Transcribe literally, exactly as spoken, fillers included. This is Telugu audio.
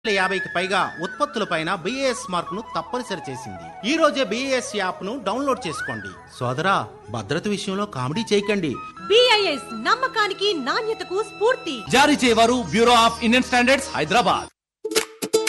యాభైకి పైగా ఉత్పత్తులపైన బిఏఎస్ మార్క్ ను తప్పనిసరి చేసింది. ఈ రోజే బిఏఎస్ యాప్ ను డౌన్లోడ్ చేసుకోండి. సోదరా, భద్రత విషయంలో కామెడీ చేయకండి. బిఐఎస్ నమ్మకానికి నాణ్యతకు స్ఫూర్తి. జారీ చేయవారు bureau of Indian standards, Hyderabad.